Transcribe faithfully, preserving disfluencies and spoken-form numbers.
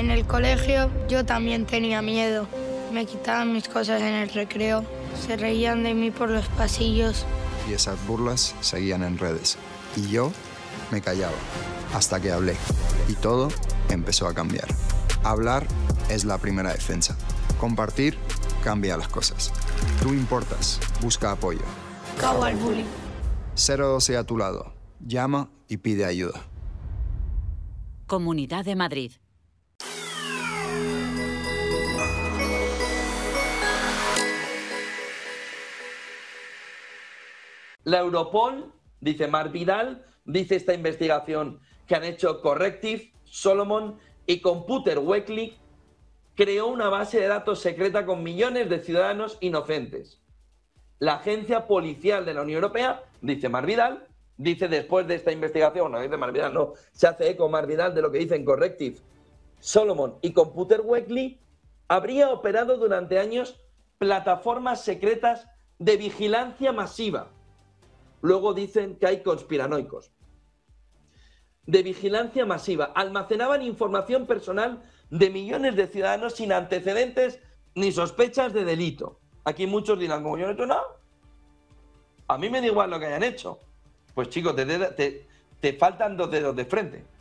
En el colegio yo también tenía miedo. Me quitaban mis cosas en el recreo, se reían de mí por los pasillos. Y esas burlas seguían en redes. Y yo me callaba, hasta que hablé. Y todo empezó a cambiar. Hablar es la primera defensa. Compartir cambia las cosas. Tú importas, busca apoyo. Cabo al bullying. cero doce a tu lado. Llama y pide ayuda. Comunidad de Madrid. La Europol, dice Marc Vidal, dice esta investigación que han hecho Correctiv, Solomon y Computer Weekly, creó una base de datos secreta con millones de ciudadanos inocentes. La agencia policial de la Unión Europea, dice Marc Vidal, dice después de esta investigación, no dice Marc Vidal, no, se hace eco Marc Vidal de lo que dicen Correctiv, Solomon y Computer Weekly, habría operado durante años plataformas secretas de vigilancia masiva. Luego dicen que hay conspiranoicos. De vigilancia masiva. Almacenaban información personal de millones de ciudadanos sin antecedentes ni sospechas de delito. Aquí muchos dirán, como yo no he hecho nada, a mí me da igual lo que hayan hecho. Pues chicos, te, te, te faltan dos dedos de frente.